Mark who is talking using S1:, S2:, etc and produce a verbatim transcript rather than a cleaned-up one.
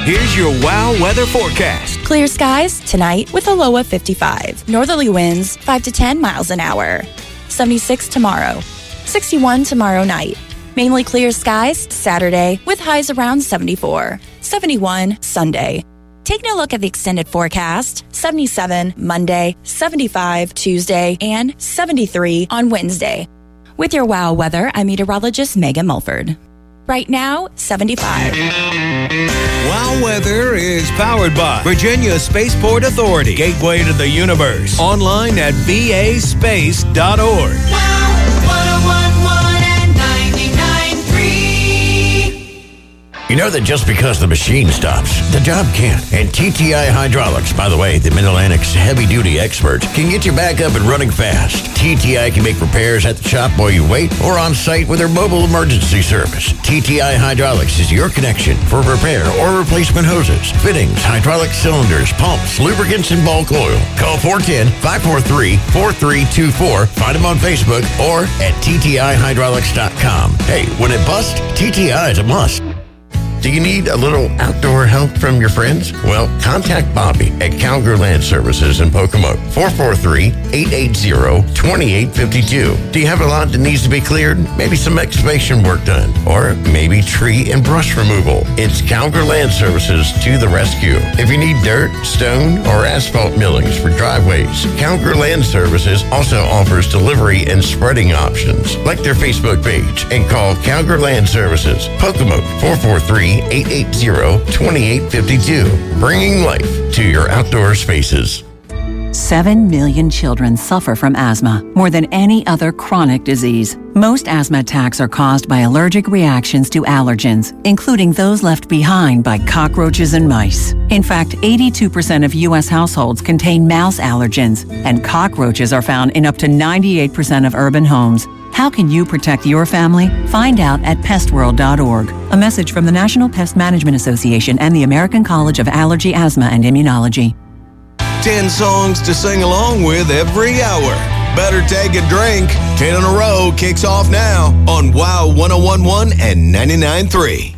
S1: Here's your WOW weather forecast.
S2: Clear skies tonight with a low of fifty-five. Northerly winds five to ten miles an hour. seventy-six tomorrow. sixty-one tomorrow night. Mainly clear skies Saturday with highs around seventy-four. seventy-one Sunday. Taking a look at the extended forecast, seventy-seven Monday, seventy-five Tuesday, and seventy-three on Wednesday. With your WOW weather, I'm meteorologist Megan Mulford. Right now, seventy-five.
S1: WOW weather is powered by Virginia Spaceport Authority, gateway to the universe. Online at v a space dot org.
S3: You know that just because the machine stops, the job can't. And T T I Hydraulics, by the way, the Mid-Atlantic's heavy-duty experts, can get you back up and running fast. T T I can make repairs at the shop while you wait or on site with their mobile emergency service. T T I Hydraulics is your connection for repair or replacement hoses, fittings, hydraulic cylinders, pumps, lubricants, and bulk oil. Call four one zero, five four three, four three two four. Find them on Facebook or at T T I hydraulics dot com. Hey, when it busts, T T I is a must. Do you need a little outdoor help from your friends? Well, contact Bobby at Calgary Land Services in Pocomoke, four four three, eight eight zero, two eight five two. Do you have a lot that needs to be cleared? Maybe some excavation work done, or maybe tree and brush removal. It's Calgary Land Services to the rescue. If you need dirt, stone, or asphalt millings for driveways, Calgary Land Services also offers delivery and spreading options. Like their Facebook page and call Calgary Land Services, Pocomoke, four four three, eight eight zero, two eight five two. Bringing life to your outdoor spaces.
S4: Seven million children suffer from asthma, more than any other chronic disease. Most asthma attacks are caused by allergic reactions to allergens, including those left behind by cockroaches and mice. In fact, eighty-two percent of U S households contain mouse allergens, and cockroaches are found in up to ninety-eight percent of urban homes. How can you protect your family? Find out at pest world dot org. A message from the National Pest Management Association and the American College of Allergy, Asthma, and Immunology.
S1: Ten songs to sing along with every hour. Better take a drink. Ten in a row kicks off now on WOW one oh one point one and ninety-nine point three.